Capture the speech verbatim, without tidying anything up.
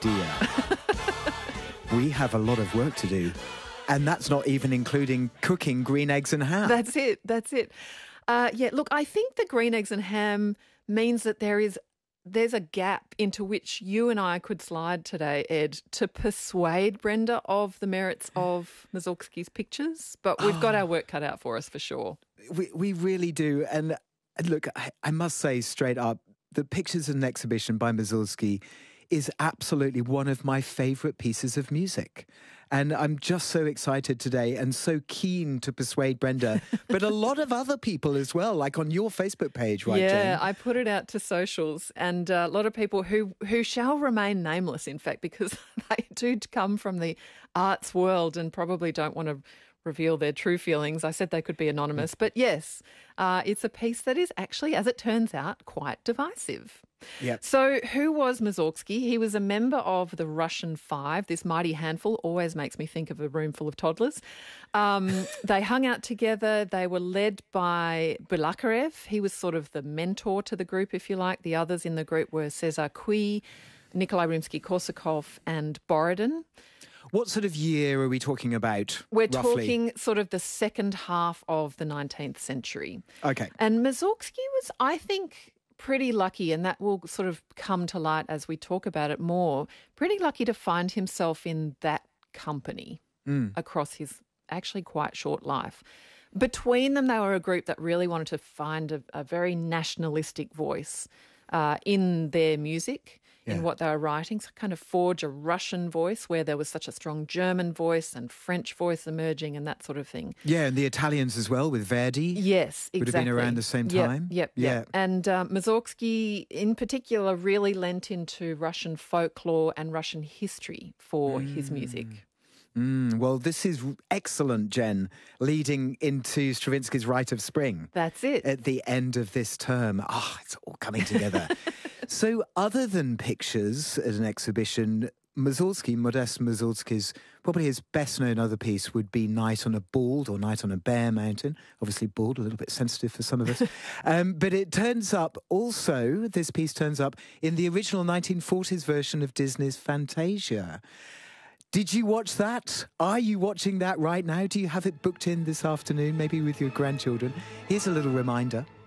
dear. We have a lot of work to do. And that's not even including cooking green eggs and ham. That's it. That's it. Uh, yeah, look, I think the green eggs and ham means that there is there's a gap into which you and I could slide today, Ed, to persuade Brenda of the merits of Mussorgsky's pictures. But we've got our work cut out for us for sure. We we really do. And look, I, I must say straight up, the Pictures in an Exhibition by Mussorgsky is absolutely one of my favourite pieces of music. And I'm just so excited today and so keen to persuade Brenda, but a lot of other people as well, like on your Facebook page, right, yeah, Jen? Yeah, I put it out to socials, and uh, a lot of people who, who shall remain nameless, in fact, because they do come from the arts world and probably don't want to reveal their true feelings. I said they could be anonymous, but yes, uh, it's a piece that is actually, as it turns out, quite divisive. Yep. So who was Mussorgsky? He was a member of the Russian Five. This mighty handful always makes me think of a room full of toddlers. Um, they hung out together. They were led by Balakarev. He was sort of the mentor to the group, if you like. The others in the group were Cesar Cui, Nikolai Rimsky-Korsakov and Borodin. What sort of year are we talking about? We're roughly? talking sort of the second half of the nineteenth century. Okay. And Mussorgsky was, I think, pretty lucky, and that will sort of come to light as we talk about it more, pretty lucky to find himself in that company mm. across his actually quite short life. Between them, they were a group that really wanted to find a, a very nationalistic voice uh, in their music. Yeah. In what they were writing, so kind of forge a Russian voice where there was such a strong German voice and French voice emerging and that sort of thing. Yeah, and the Italians as well with Verdi. Yes, exactly. Would have been around the same time. Yep, yep, yeah. Yep. And um, Mussorgsky in particular really lent into Russian folklore and Russian history for mm. his music. Mm, well, this is excellent, Jen, leading into Stravinsky's Rite of Spring. That's it. At the end of this term. Ah, oh, it's all coming together. So other than pictures at an exhibition, Mussorgsky, Modest Mussorgsky's, probably his best-known other piece would be Night on a Bald or Night on a Bare Mountain. Obviously bald, a little bit sensitive for some of us. um, but it turns up also, this piece turns up in the original nineteen forties version of Disney's Fantasia. Did you watch that? Are you watching that right now? Do you have it booked in this afternoon, maybe with your grandchildren? Here's a little reminder.